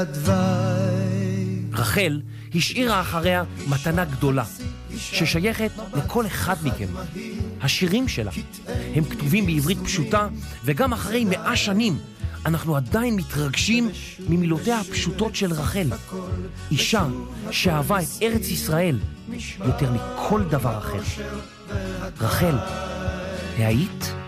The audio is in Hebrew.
רחל השאירה אחריה מתנה גדולה ששייכת לכל אחד מכם. השירים שלה הם כתובים בעברית פשוטה, וגם אחרי 100 שנים אנחנו עדיין מתרגשים ממילותיה הפשוטות של רחל, אישה שאהבה את ארץ ישראל יותר מכל דבר אחר. רחל, היית?